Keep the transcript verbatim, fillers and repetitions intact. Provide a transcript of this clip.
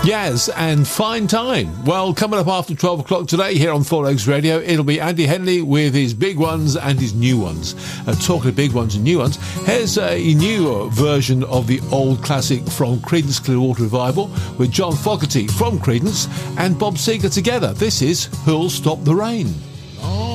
Yaz and Fine Time. Well, coming up after twelve o'clock today here on Four Oaks Radio, it'll be Andy Henley with his big ones and his new ones. Uh, talking of big ones and new ones, here's a new version of the old classic from Creedence Clearwater Revival with John Fogerty from Creedence and Bob Seger together. This is Who'll Stop the Rain?